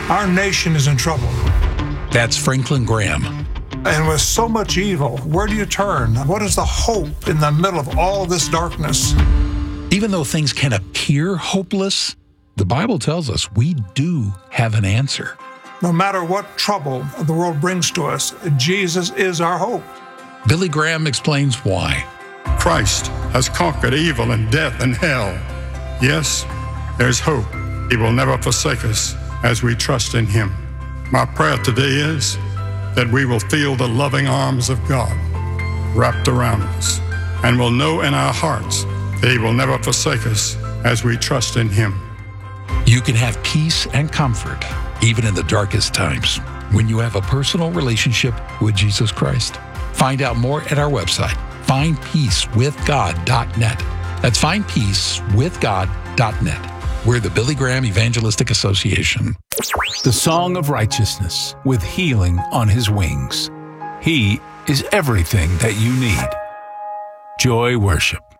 Our nation is in trouble. That's Franklin Graham. And with so much evil, where do you turn? What is the hope in the middle of all this darkness? Even though things can appear hopeless, the Bible tells us we do have an answer. No matter what trouble the world brings to us, Jesus is our hope. Billy Graham explains why. Christ has conquered evil and death and hell. Yes, there's hope. He will never forsake us as we trust in Him. My prayer today is that we will feel the loving arms of God wrapped around us and will know in our hearts that He will never forsake us as we trust in Him. You can have peace and comfort even in the darkest times when you have a personal relationship with Jesus Christ. Find out more at our website, findpeacewithgod.net. That's findpeacewithgod.net. We're the Billy Graham Evangelistic Association. The Song of Righteousness with healing on His wings. He is everything that you need. Joy Worship.